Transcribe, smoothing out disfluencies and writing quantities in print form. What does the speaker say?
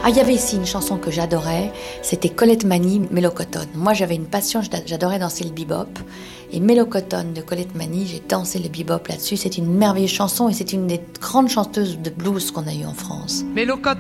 Ah, il y avait ici une chanson que j'adorais, c'était Colette Mani, Mélocotone. Moi, j'avais une passion, j'adorais danser le bebop. Et Mélocotone de Colette Mani, j'ai dansé le bebop là-dessus. C'est une merveilleuse chanson et c'est une des grandes chanteuses de blues qu'on a eues en France. Mélocotone.